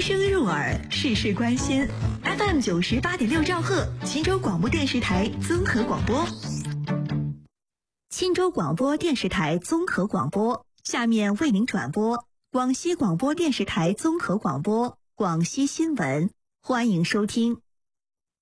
声入耳，事事关心。FM 98.6兆赫，秦州广播电视台综合广播。钦州广播电视台综合广播，下面为您转播广西广播电视台综合广播广西新闻，欢迎收听。